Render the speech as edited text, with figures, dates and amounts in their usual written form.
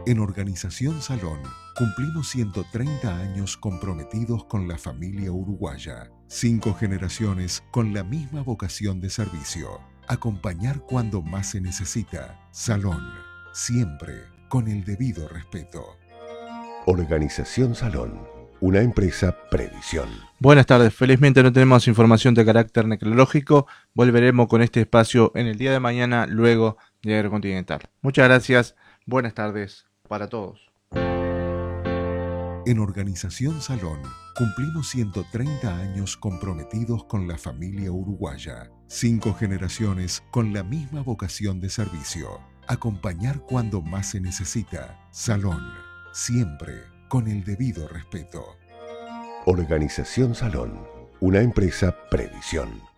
En Organización Salón cumplimos 130 años comprometidos con la familia uruguaya. 5 generaciones con la misma vocación de servicio. Acompañar cuando más se necesita. Salón, siempre con el debido respeto. Organización Salón, una empresa Previsión. Buenas tardes, felizmente no tenemos información de carácter necrológico, volveremos con este espacio en el día de mañana luego de Agrocontinental. Muchas gracias, buenas tardes para todos. En Organización Salón cumplimos 130 años comprometidos con la familia uruguaya. 5 generaciones con la misma vocación de servicio. Acompañar cuando más se necesita. Salón, siempre con el debido respeto. Organización Salón, una empresa Previsión.